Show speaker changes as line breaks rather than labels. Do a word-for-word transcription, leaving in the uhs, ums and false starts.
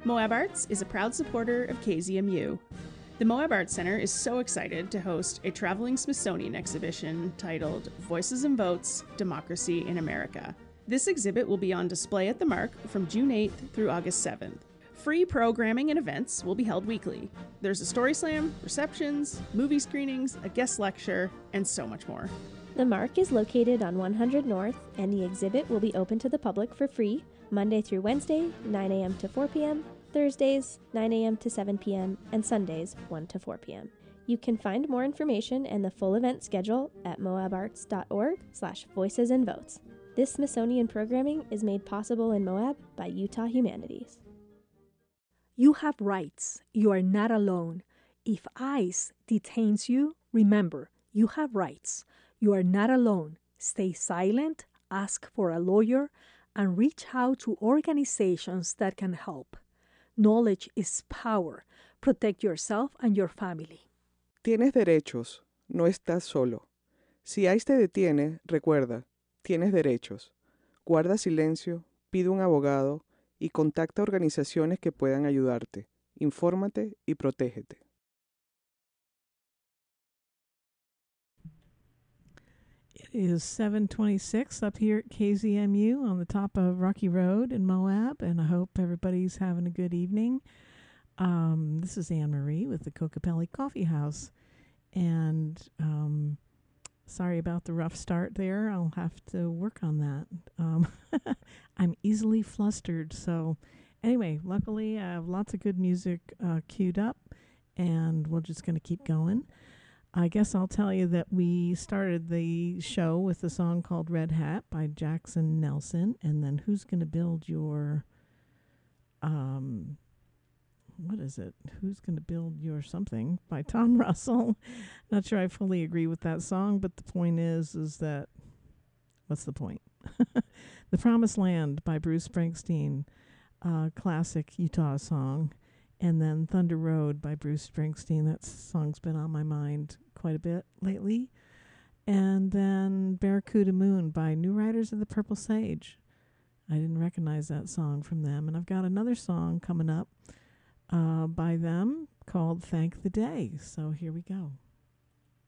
Moab Arts is a proud supporter of K Z M U. The Moab Arts Center is so excited to host a traveling Smithsonian exhibition titled Voices and Votes, Democracy in America. This exhibit will be on display at the Mark from June eighth through August seventh. Free programming and events will be held weekly. There's a story slam, receptions, movie screenings, a guest lecture, and so much more.
The Mark is located on one hundred North, and the exhibit will be open to the public for free Monday through Wednesday, nine a.m. to four p.m., Thursdays, nine a.m. to seven p.m., and Sundays, one to four p.m. You can find more information and the full event schedule at moabarts.org slash voices and votes. This Smithsonian programming is made possible in Moab by Utah Humanities.
You have rights. You are not alone. If ICE detains you, remember, you have rights. You are not alone. Stay silent, ask for a lawyer, and reach out to organizations that can help. Knowledge is power. Protect yourself and your family.
Tienes derechos. No estás solo. Si ICE te detiene, recuerda, tienes derechos. Guarda silencio, pide un abogado y contacta organizaciones que puedan ayudarte. Infórmate y protégete.
It is seven twenty-six up here at K Z M U on the top of Rocky Road in Moab, and I hope everybody's having a good evening. Um, this is Anne Marie with the Kokopelli Coffee House, and um, sorry about the rough start there. I'll have to work on that. Um, I'm easily flustered, so anyway, luckily I have lots of good music uh, queued up, and we're just going to keep going. I guess I'll tell you that we started the show with a song called Red Hat by Jackson Nelson, and then Who's Gonna Build Your, um, what is it? Who's Gonna Build Your Something by Tom Russell. Not sure I fully agree with that song, but the point is, is that, what's the point? The Promised Land by Bruce Springsteen, uh, classic Utah song. And then Thunder Road by Bruce Springsteen. That song's been on my mind quite a bit lately. And then Barracuda Moon by New Riders of the Purple Sage. I didn't recognize that song from them. And I've got another song coming up uh, by them called Thank the Day. So here we go.